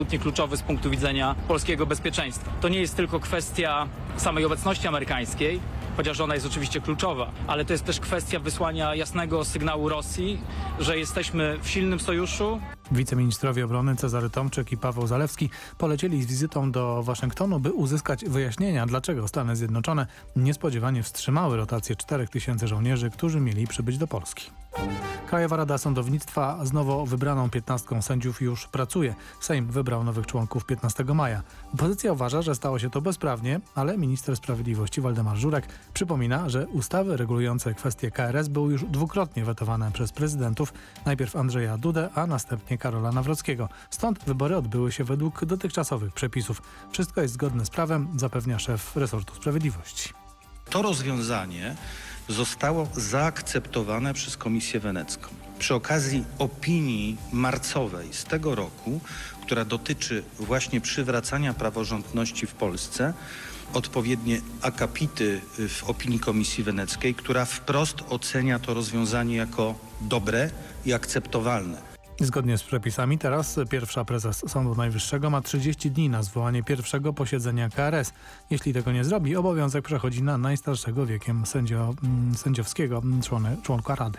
absolutnie kluczowy z punktu widzenia polskiego bezpieczeństwa. To nie jest tylko kwestia samej obecności amerykańskiej, chociaż ona jest oczywiście kluczowa, ale to jest też kwestia wysłania jasnego sygnału Rosji, że jesteśmy w silnym sojuszu. Wiceministrowie obrony Cezary Tomczyk i Paweł Zalewski polecieli z wizytą do Waszyngtonu, by uzyskać wyjaśnienia, dlaczego Stany Zjednoczone niespodziewanie wstrzymały rotację 4000 żołnierzy, którzy mieli przybyć do Polski. Krajowa Rada Sądownictwa z nowo wybraną 15 sędziów już pracuje. Sejm wybrał nowych członków 15 maja. Opozycja uważa, że stało się to bezprawnie, ale minister sprawiedliwości Waldemar Żurek przypomina, że ustawy regulujące kwestie KRS były już dwukrotnie wetowane przez prezydentów, najpierw Andrzeja Dudę, a następnie Karola Nawrockiego. Stąd wybory odbyły się według dotychczasowych przepisów. Wszystko jest zgodne z prawem, zapewnia szef resortu sprawiedliwości. To rozwiązanie zostało zaakceptowane przez Komisję Wenecką. Przy okazji opinii marcowej z tego roku, która dotyczy właśnie przywracania praworządności w Polsce, odpowiednie akapity w opinii Komisji Weneckiej, która wprost ocenia to rozwiązanie jako dobre i akceptowalne. Zgodnie z przepisami teraz pierwsza prezes Sądu Najwyższego ma 30 dni na zwołanie pierwszego posiedzenia KRS. Jeśli tego nie zrobi, obowiązek przechodzi na najstarszego wiekiem sędziowskiego członka Rady.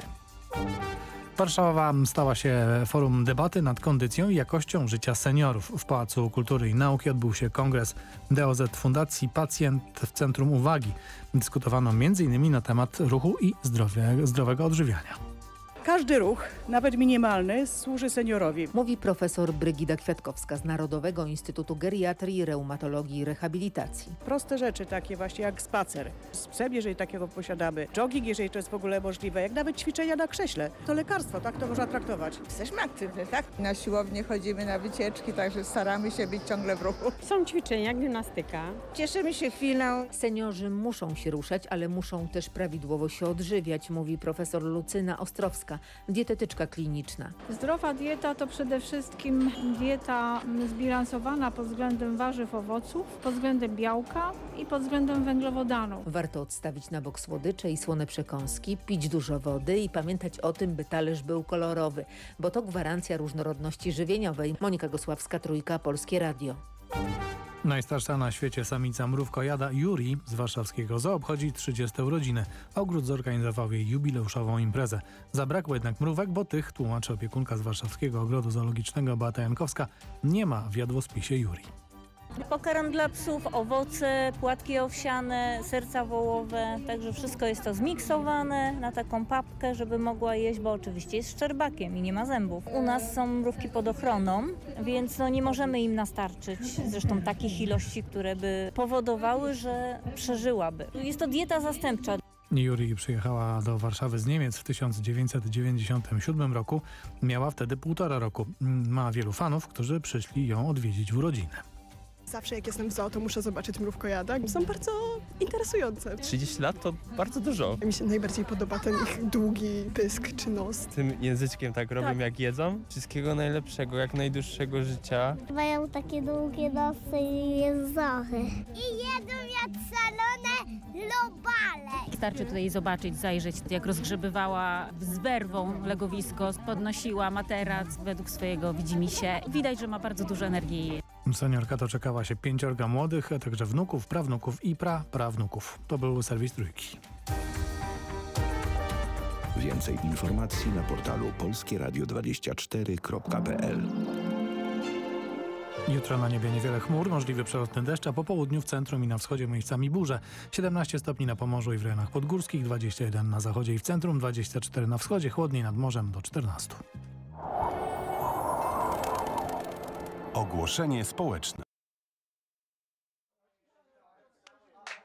Warszawa stała się forum debaty nad kondycją i jakością życia seniorów. W Pałacu Kultury i Nauki odbył się kongres DOZ Fundacji Pacjent w Centrum Uwagi. Dyskutowano m.in. na temat ruchu i zdrowego odżywiania. Każdy ruch, nawet minimalny, służy seniorowi. Mówi profesor Brygida Kwiatkowska z Narodowego Instytutu Geriatrii, Reumatologii i Rehabilitacji. Proste rzeczy takie właśnie jak spacer z psem, jeżeli takiego posiadamy, jogging, jeżeli to jest w ogóle możliwe, jak nawet ćwiczenia na krześle. To lekarstwo, tak to można traktować. Jesteśmy aktywni, tak? Na siłownię chodzimy, na wycieczki, także staramy się być ciągle w ruchu. Są ćwiczenia, gimnastyka. Cieszymy się chwilą. Seniorzy muszą się ruszać, ale muszą też prawidłowo się odżywiać, mówi profesor Lucyna Ostrowska, dietetyczka kliniczna. Zdrowa dieta to przede wszystkim dieta zbilansowana pod względem warzyw, owoców, pod względem białka i pod względem węglowodanów. Warto odstawić na bok słodycze i słone przekąski, pić dużo wody i pamiętać o tym, by talerz był kolorowy, bo to gwarancja różnorodności żywieniowej. Monika Gosławska, Trójka, Polskie Radio. Najstarsza na świecie samica mrówkojada Yuri z warszawskiego zoo obchodzi 30 urodziny. Ogród zorganizował jej jubileuszową imprezę. Zabrakło jednak mrówek, bo tych, tłumaczy opiekunka z warszawskiego ogrodu zoologicznego Beata Jankowska, nie ma w jadłospisie Yuri. Pokarm dla psów, owoce, płatki owsiane, serca wołowe, także wszystko jest to zmiksowane na taką papkę, żeby mogła jeść, bo oczywiście jest szczerbakiem i nie ma zębów. U nas są mrówki pod ochroną, więc nie możemy im nastarczyć zresztą takich ilości, które by powodowały, że przeżyłaby. Jest to dieta zastępcza. Yuri przyjechała do Warszawy z Niemiec w 1997 roku. Miała wtedy 1,5 roku. Ma wielu fanów, którzy przyszli ją odwiedzić w urodziny. Zawsze jak jestem w zoo, to muszę zobaczyć mrówkojada. Są bardzo interesujące. 30 lat to bardzo dużo. Mi się najbardziej podoba ten ich długi pysk czy nos. Tym języczkiem tak robią jak jedzą. Wszystkiego najlepszego, jak najdłuższego życia. Mają takie długie nosy i języchy. I jedzą jak szalone lobale. Starczy tutaj zobaczyć, zajrzeć, jak rozgrzebywała z werwą legowisko, podnosiła materac według swojego widzimisię. Widać, że ma bardzo dużo energii. Seniorka doczekała się 5 młodych, a także wnuków, prawnuków i prawnuków. To był serwis Trójki. Więcej informacji na portalu polskieradio24.pl. Jutro na niebie niewiele chmur, możliwy przelotny deszcz, a po południu w centrum i na wschodzie miejscami burze. 17 stopni na Pomorzu i w rejonach podgórskich, 21 na zachodzie i w centrum, 24 na wschodzie, chłodniej nad morzem do 14. Ogłoszenie społeczne.